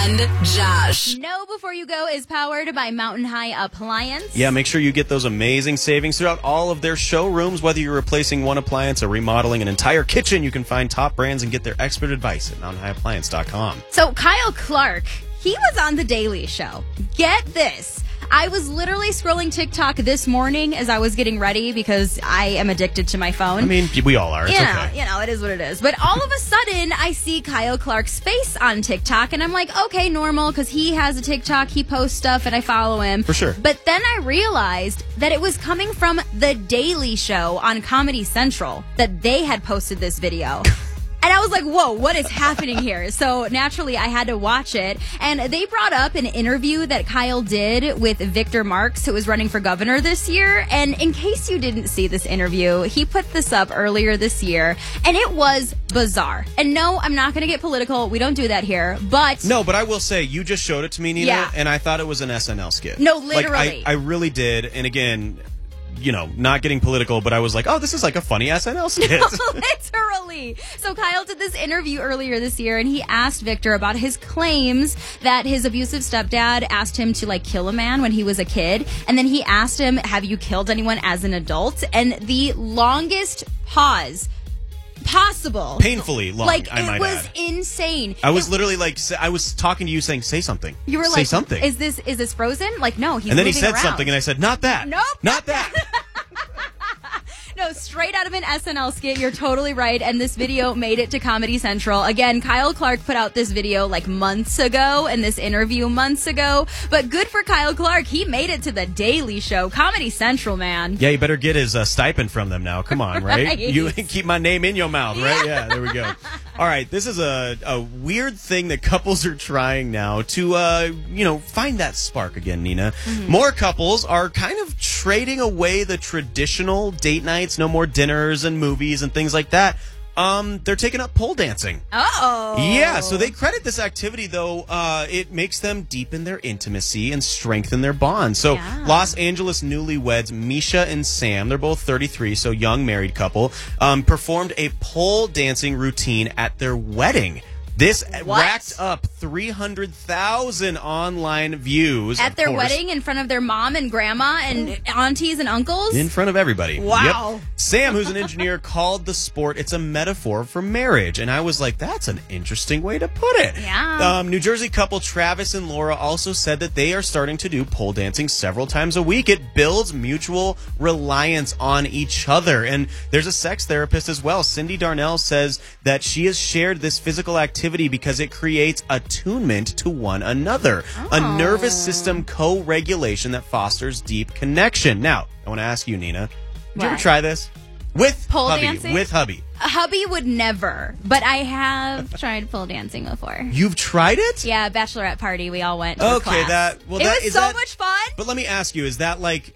and Josh. Know Before You Go is powered by Mountain High Appliance. Yeah, make sure you get those amazing savings throughout all of their showrooms. Whether you're replacing one appliance or remodeling an entire kitchen, you can find top brands and get their expert advice at mountainhighappliance.com. So Kyle Clark, he was on The Daily Show. Get this. I was literally scrolling TikTok this morning as I was getting ready because I am addicted to my phone. I mean, we all are. It's okay. You know, it is what it is. But all of a sudden, I see Kyle Clark's face on TikTok, and I'm like, okay, normal, because he has a TikTok, he posts stuff, and I follow him. For sure. But then I realized that it was coming from The Daily Show on Comedy Central, that they had posted this video. And I was like, whoa, what is happening here? So naturally, I had to watch it. And they brought up an interview that Kyle did with Victor Marx, who was running for governor this year. And in case you didn't see this interview, he put this up earlier this year. And it was bizarre. And no, I'm not going to get political. We don't do that here. But no, but I will say, you just showed it to me, Nina, yeah. And I thought it was an SNL skit. No, literally. Like, I really did. And again, you know, not getting political, but I was like, oh, this is like a funny SNL skit. Literally. So Kyle did this interview earlier this year, and he asked Victor about his claims that his abusive stepdad asked him to, like, kill a man when he was a kid. And then he asked him, have you killed anyone as an adult? And the longest pause possible. Painfully long, like, I might it was add. Insane. I was literally like, I was talking to you saying, say something. You were say like, something. Is this Frozen? Like, no, he's And then he moving said around. something, and I said, not that. Nope. Not that. No, straight out of an SNL skit. You're totally right. And this video made it to Comedy Central. Again, Kyle Clark put out this video like months ago and this interview months ago. But good for Kyle Clark. He made it to The Daily Show. Comedy Central, man. Yeah, you better get his stipend from them now. Come on, right? Right. You keep my name in your mouth, right? Yeah, there we go. All right, this is a weird thing that couples are trying now to, find that spark again, Nina. Mm-hmm. More couples are kind of trading away the traditional date nights, no more dinners and movies and things like that. They're taking up pole dancing. Uh-oh. Yeah, so they credit this activity, though, it makes them deepen their intimacy and strengthen their bond. So yeah. Los Angeles newlyweds Misha and Sam, they're both 33, so young married couple, performed a pole dancing routine at their wedding. This racked up 300,000 online views. At their wedding in front of their mom and grandma and aunties and uncles? In front of everybody. Wow. Yep. Sam, who's an engineer, called the sport, it's a metaphor for marriage. And I was like, that's an interesting way to put it. Yeah. New Jersey couple Travis and Laura also said that they are starting to do pole dancing several times a week. It builds mutual reliance on each other. And there's a sex therapist as well. Cindy Darnell says that she has shared this physical activity because it creates attunement to one another, a nervous system co-regulation that fosters deep connection. Now, I want to ask you, Nina, did you ever try this? With pole hubby, dancing? With hubby. Hubby would never, but I have tried pole dancing before. You've tried it? Yeah, bachelorette party. We all went to a class. It was so much fun. But let me ask you, is that like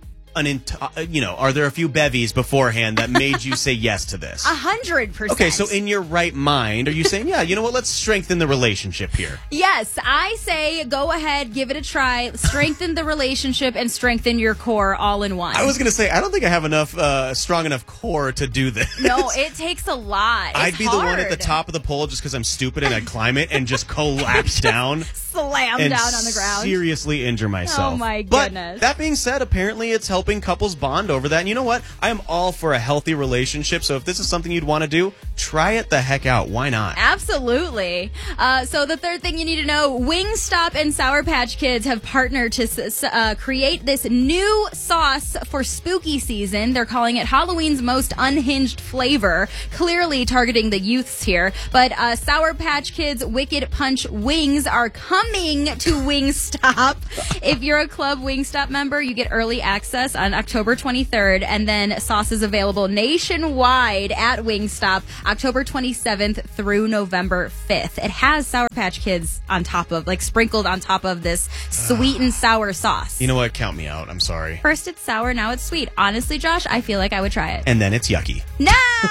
are there a few bevies beforehand that made you say yes to this? 100%. Okay, so in your right mind, are you saying, yeah, you know what, let's strengthen the relationship here? Yes, I say go ahead, give it a try, strengthen the relationship, and strengthen your core all in one. I was going to say, I don't think I have enough, strong enough core to do this. No, it takes a lot. I'd be hard. the one at the top of the pole just because I'm stupid and I'd climb it and just collapse down. Slam and down on the ground. Seriously injure myself. Oh my goodness. But that being said, apparently it's helping couples bond over that. And you know what? I am all for a healthy relationship. So if this is something you'd want to do, try it the heck out. Why not? Absolutely. So the third thing you need to know, Wingstop and Sour Patch Kids have partnered to create this new sauce for spooky season. They're calling it Halloween's most unhinged flavor, clearly targeting the youths here. But Sour Patch Kids Wicked Punch wings are coming to Wingstop. If you're a Club Wingstop member, you get early access on October 23rd, and then sauce is available nationwide at Wingstop October 27th through November 5th. It has Sour Patch Kids on top of, like, sprinkled on top of this sweet and sour sauce. You know what? Count me out. I'm sorry. First it's sour, now it's sweet. Honestly, Josh, I feel like I would try it. And then it's yucky. No!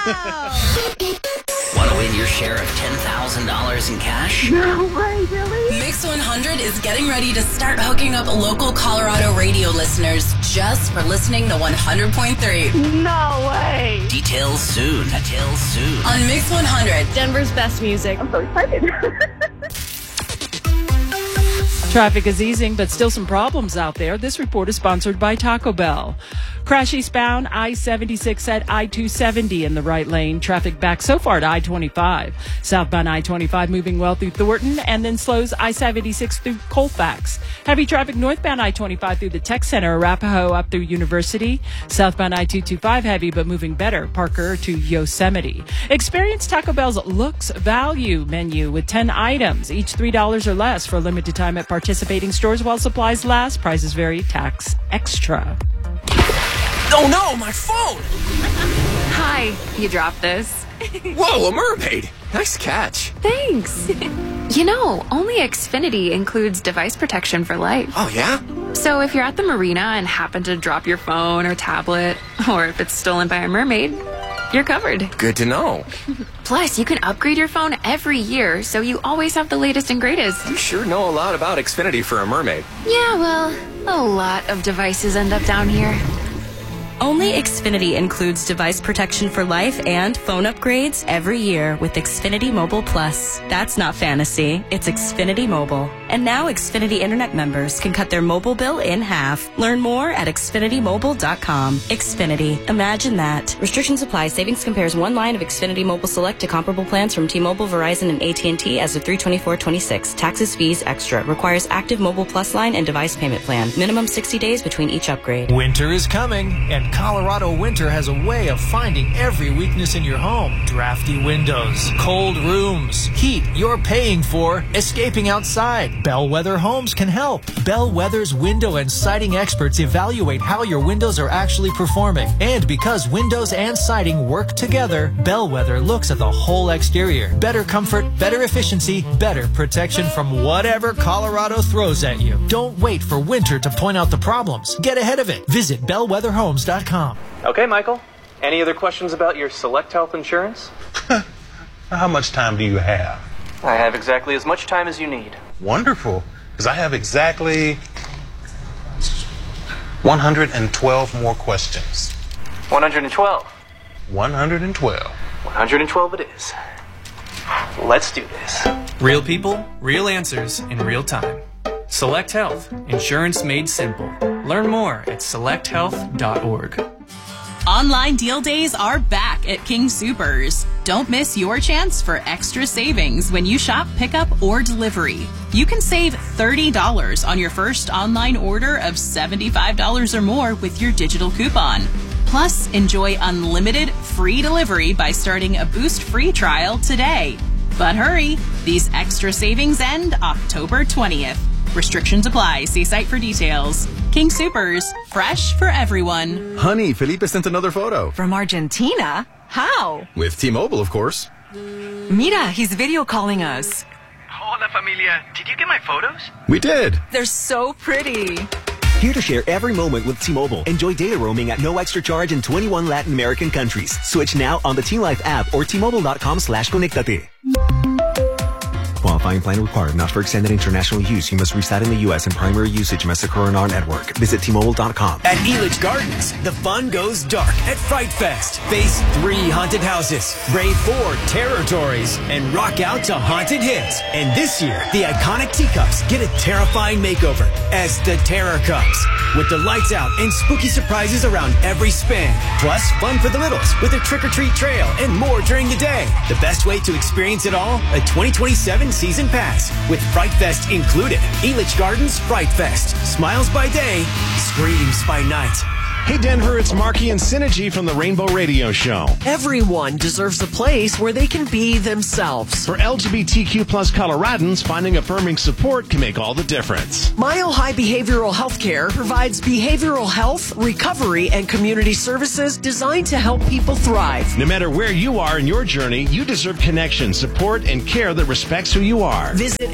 Want to win your share of $10,000 in cash? No way, really? Mix 100 is getting ready to start hooking up local Colorado radio listeners just for listening to 100.3. No way. Details soon. On Mix 100. Denver's best music. I'm so excited. Traffic is easing, but still some problems out there. This report is sponsored by Taco Bell. Crash eastbound I-76 at I-270 in the right lane. Traffic back so far to I-25. Southbound I-25 moving well through Thornton and then slows I-76 through Colfax. Heavy traffic northbound I-25 through the Tech Center, Arapahoe up through University. Southbound I-225 heavy but moving better, Parker to Yosemite. Experience Taco Bell's Looks Value menu with 10 items, each $3 or less for a limited time at participating stores while supplies last. Prices vary, tax extra. Oh no, my phone! Hi, you dropped this. Whoa, a mermaid! Nice catch. Thanks. You know, only Xfinity includes device protection for life. Oh yeah? So if you're at the marina and happen to drop your phone or tablet, or if it's stolen by a mermaid, you're covered. Good to know. Plus, you can upgrade your phone every year, so you always have the latest and greatest. You sure know a lot about Xfinity for a mermaid. Yeah, well, a lot of devices end up down here. Only Xfinity includes device protection for life and phone upgrades every year with Xfinity Mobile Plus. That's not fantasy, it's Xfinity Mobile. And now Xfinity Internet members can cut their mobile bill in half. Learn more at XfinityMobile.com. Xfinity. Imagine that. Restrictions apply. Savings compares one line of Xfinity Mobile Select to comparable plans from T-Mobile, Verizon, and AT&T as of 3/24/26. Taxes, fees, extra. Requires active Mobile Plus line and device payment plan. Minimum 60 days between each upgrade. Winter is coming, and Colorado Winter has a way of finding every weakness in your home. Drafty windows, cold rooms, heat you're paying for, escaping outside. Bellwether Homes can help. Bellwether's window and siding experts evaluate how your windows are actually performing. And because windows and siding work together, Bellwether looks at the whole exterior. Better comfort, better efficiency, better protection from whatever Colorado throws at you. Don't wait for winter to point out the problems. Get ahead of it. Visit bellwetherhomes.com. Okay, Michael. Any other questions about your Select Health insurance? How much time do you have? I have exactly as much time as you need. Wonderful, because I have exactly 112 more questions. 112. 112. 112 it is. Let's do this. Real people, real answers in real time. Select Health. Insurance made simple. Learn more at selecthealth.org. Online deal days are back at King Soopers. Don't miss your chance for extra savings when you shop pickup or delivery. You can save $30 on your first online order of $75 or more with your digital coupon. Plus, enjoy unlimited free delivery by starting a Boost free trial today. But hurry, these extra savings end October 20th. Restrictions apply. See site for details. King Soopers, fresh for everyone. Honey, Felipe sent another photo. From Argentina? How? With T-Mobile, of course. Mira, he's video calling us. Hola, familia. Did you get my photos? We did. They're so pretty. Here to share every moment with T-Mobile. Enjoy data roaming at no extra charge in 21 Latin American countries. Switch now on the T-Life app or T-Mobile.com/conectate. Qualifying plan required. Not for extended international use. You must reside in the U.S. and primary usage must occur on our network. Visit T-Mobile.com. At Elitch Gardens, the fun goes dark at Fright Fest. Face 3 haunted houses, brave 4 territories, and rock out to haunted hits. And this year, the iconic teacups get a terrifying makeover as the terror comes. With the lights out and spooky surprises around every spin. Plus, fun for the littles with a trick-or-treat trail and more during the day. The best way to experience it all, a 2027 season pass with Fright Fest included. Elitch Gardens Fright Fest. Smiles by day, screams by night. Hey Denver, it's Marky and Synergy from the Rainbow Radio Show. Everyone deserves a place where they can be themselves. For LGBTQ plus Coloradans, finding affirming support can make all the difference. Mile High Behavioral Healthcare provides behavioral health, recovery, and community services designed to help people thrive. No matter where you are in your journey, you deserve connection, support, and care that respects who you are. Visit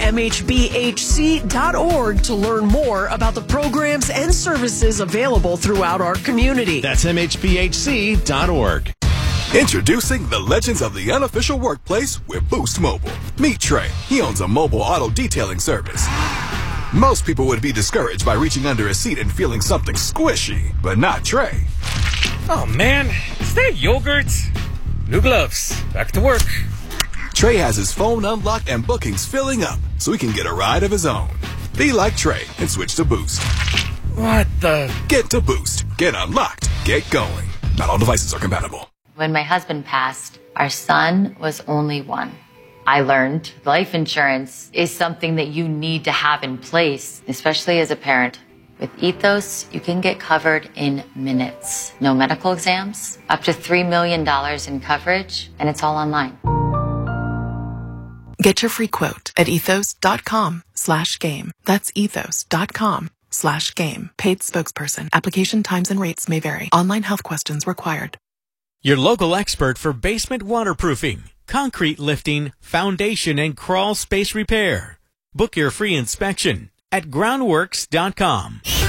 MHBHC.org to learn more about the programs and services available throughout our community. That's MHBHC.org. Introducing the legends of the unofficial workplace with Boost Mobile. Meet Trey. He owns a mobile auto detailing service. Most people would be discouraged by reaching under a seat and feeling something squishy, but not Trey. Oh man, is that yogurt? New gloves. Back to work. Trey has his phone unlocked and bookings filling up so he can get a ride of his own. Be like Trey and switch to Boost. What the? Get to Boost. Get unlocked. Get going. Not all devices are compatible. When my husband passed, our son was only 1. I learned life insurance is something that you need to have in place, especially as a parent. With Ethos, you can get covered in minutes. No medical exams, up to $3 million in coverage, and it's all online. Get your free quote at ethos.com/game. That's ethos.com/game. Paid spokesperson. Application times and rates may vary. Online health questions required. Your local expert for basement waterproofing, concrete lifting, foundation, and crawl space repair. Book your free inspection at groundworks.com.